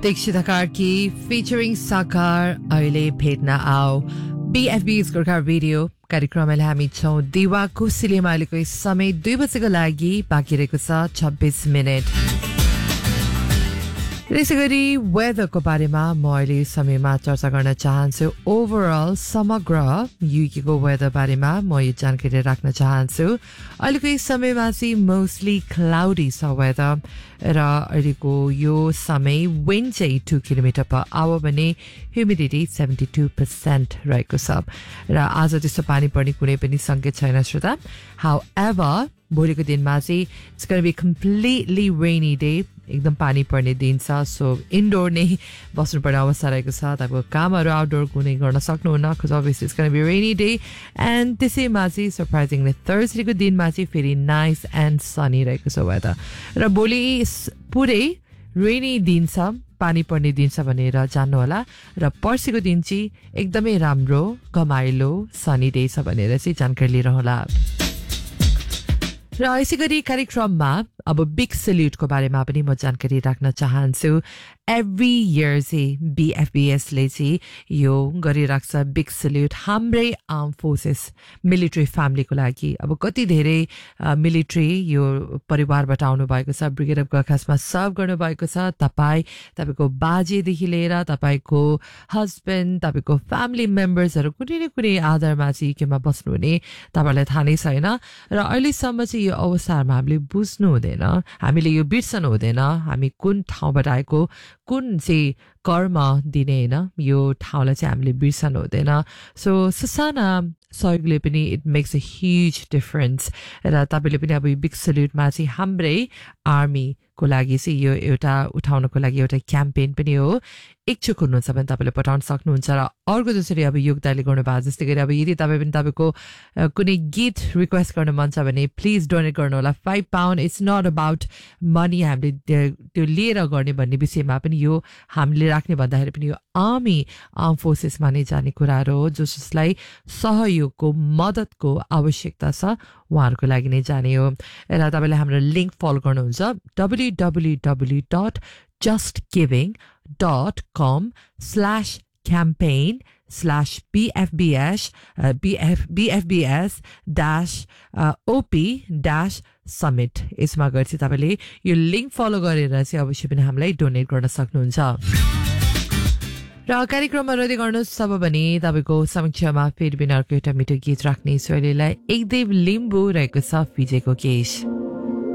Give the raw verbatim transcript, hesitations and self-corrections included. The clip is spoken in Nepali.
Dikshita Karki featuring Sakar अहिले भेट्न आओ बीएफबी's गोर्खा रेडियो कार्यक्रममा हामी छौं दिवाको सिलेमा अहिलेको समय दुई बजेको लागि बाँकी रहेको छ छब्बीस मिनेट त्यसैगरी वेदरको बारेमा म अहिले समयमा चर्चा गर्न चाहन्छु ओभरअल समग्र युकेको वेदर बारेमा म यो जानकारी राख्न चाहन्छु अहिलेको समयमा चाहिँ मोस्टली क्लाउडी छ वेदर र अहिलेको यो समय विन्ड चाहिँ two किलोमिटर पर आवर भने ह्युमिडिटी seventy-two percent रहेको छ र आज त्यस्तो पानी पर्ने कुनै पनि संकेत छैन श्रोता हाउएभर भोलिको दिनमा चाहिँ it's gonna be completely rainy day एकदम पानी पर्ने दिन छ सो इन्डोर नै बस्नुपर्ने अवस्था रहेको छ तपाईँको कामहरू आउटडोर कुनै गर्न सक्नुहुन्न because obviously it's gonna be rainy day and त्यसैमा चाहिँ सरप्राइजिङली थर्सडेको दिनमा चाहिँ फेरि नाइस एन्ड सनी रहेको छ वेदर र भोलि पुरै रेनी दिन छ पानी पर्ने दिन छ भनेर जान्नुहोला र पर्सिको दिन चाहिँ एकदमै राम्रो घमाइलो सनी डे छ भनेर चाहिँ जानकारी लिइरहला र यसै गरी कार्यक्रममा अब बिग सल्युटको बारेमा पनि म जानकारी राख्न चाहन्छु एभ्री इयर चाहिँ बीएफबीएसले चाहिँ यो गरिराख्छ बिग सल्युट हाम्रै आर्म फोर्सेस मिलिट्री फ्यामिलीको लागि अब कति धेरै मिलिट्री यो परिवारबाट आउनु भएको छ ब्रिगेड अफ गर्खासमा सर्भ गर्नुभएको छ तपाईँ तपाईँको बाजेदेखि लिएर तपाईँको हस्बेन्ड तपाईँको फ्यामिली मेम्बर्सहरू कुनै न कुनै आधारमा चाहिँ केमा बस्नुहुने तपाईँलाई थाहा नै छैन र अहिलेसम्म चाहिँ यो अवसरमा हामीले बुझ्नु हुँदैन हामीले यो बिर्सनु हुँदैन हामी कुन ठाउँबाट आएको कुन चाहिँ कर्म दिने हैन यो ठाउँलाई चाहिँ हामीले बिर्सनु हुँदैन सो ससाना सहयोगले पनि it makes a huge difference र तपाईँले पनि अब यो बिग सल्युटमा चाहिँ हाम्रै आर्मीको लागि चाहिँ यो एउटा उठाउनको लागि एउटा क्याम्पेन पनि हो इच्छुक हुनुहुन्छ भने तपाईँले पठाउन सक्नुहुन्छ र अर्को जसरी अब योगदानले गर्नुभएको जस्तै गरी अब यदि तपाईँ पनि तपाईँको कुनै गीत रिक्वेस्ट गर्न मन छ भने प्लिज डोनेट गर्नु होला five pound it's not about money हामीले त्यो लिएर गर्ने भन्ने विषयमा पनि यो हामीले राख्ने भन्दाखेरि पनि यो आर्मी आर्म फोर्सेसमा नै जाने कुराहरू हो जो जसलाई सहयोगको मद्दतको आवश्यकता छ उहाँहरूको लागि नै जाने हो र तपाईँले हाम्रो लिङ्क फलो गर्नुहुन्छ W W W dot just giving dot com slash campaign slash bfbs uh, bf bfbs dash uh, op dash summit यसमा गएर चाहिँ तपाईले यो लिंक फलो गरेर चाहिँ अवश्य पनि हामीलाई डोनेट गर्न सक्नुहुन्छ र कार्यक्रममा रद्द गर्नुहोस् सब भने तपाईको समक्षमा फेरि पनि अर्को एउटा मिठो गीत राख्ने सोलेलाई एकदेव लिम्बू रहेको छ विजयको केश